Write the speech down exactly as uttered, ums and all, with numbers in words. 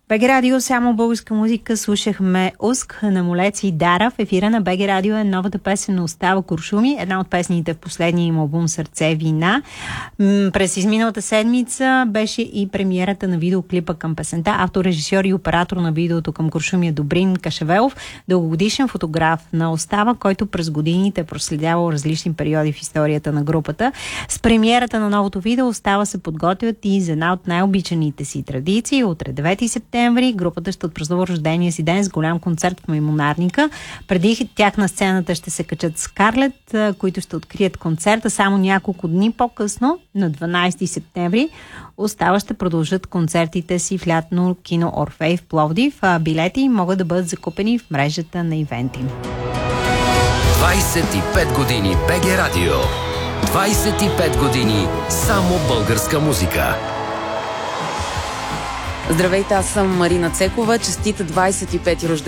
БГ Радио, само българска музика. Слушахме Уск на Молец и Дара. В ефира на БГ Радио е новата песен на Остава Куршуми, една от песните в последния им албум Сърце вина. М- през изминалата седмица беше и премиерата на видеоклипа към песента. Автор, режисьор и оператор на видеото към Куршуми е Добрин Кашевелов, дългогодишен фотограф на Остава, който през годините е проследявал различни периоди в историята на групата. С премиерата на новото видео Остава се подготвят и за една от най-обичаните си традиции. Утре, девети септември, групата ще отпразнува рождения си ден с голям концерт в Маймунарника. Преди тях на сцената ще се качат Скарлет, които ще открият концерта. Само няколко дни по-късно, на дванайсети септември, Остава ще продължат концертите си в лятно кино Орфей в Пловдив. А билети могат да бъдат закупени в мрежата на ивенти. двайсет и пет години БГ Радио. двайсет и пет години само българска музика. Здравейте, аз съм Марина Цекова. Честит двайсет и пети рожден